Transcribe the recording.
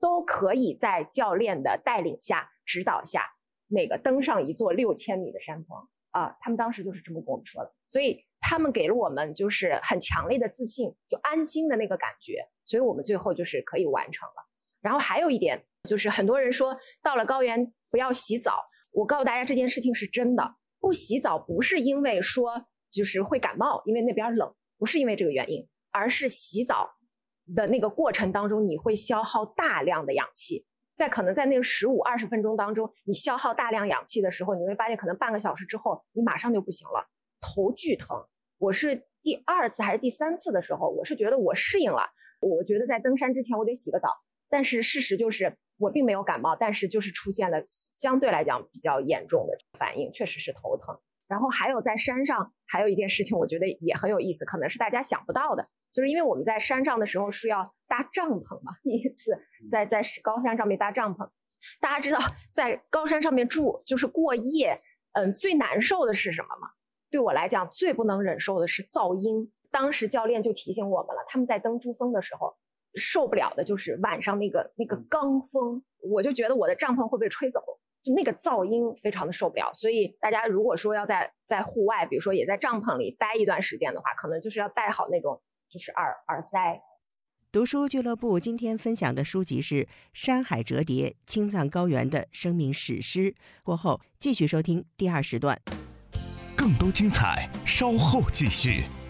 都可以在教练的带领下、指导下，登上一座6000米的山峰啊！他们当时就是这么跟我们说的，所以他们给了我们就是很强烈的自信，就安心的那个感觉，所以我们最后就是可以完成了。然后还有一点就是很多人说到了高原不要洗澡，我告诉大家这件事情是真的，不洗澡不是因为说就是会感冒，因为那边冷，不是因为这个原因，而是洗澡的那个过程当中你会消耗大量的氧气，可能在那个15-20分钟当中，你消耗大量氧气的时候，你会发现可能半个小时之后你马上就不行了，头巨疼。我是第2次还是第3次的时候，我是觉得我适应了，我觉得在登山之前我得洗个澡，但是事实就是我并没有感冒，但是就是出现了相对来讲比较严重的反应，确实是头疼。然后还有在山上还有一件事情我觉得也很有意思，可能是大家想不到的，就是因为我们在山上的时候是要搭帐篷嘛，第一次在高山上面搭帐篷。大家知道在高山上面住就是过夜，最难受的是什么吗？对我来讲最不能忍受的是噪音。当时教练就提醒我们了，他们在登珠峰的时候受不了的就是晚上那个罡风，我就觉得我的帐篷会被吹走，就那个噪音非常的受不了。所以大家如果说要在户外，比如说也在帐篷里待一段时间的话，可能就是要带好那种就是耳塞。 读书俱乐部今天分享的书籍是《山海折叠：青藏高原的生命史诗》。过后继续收听第2时段， 更多精彩稍后继续。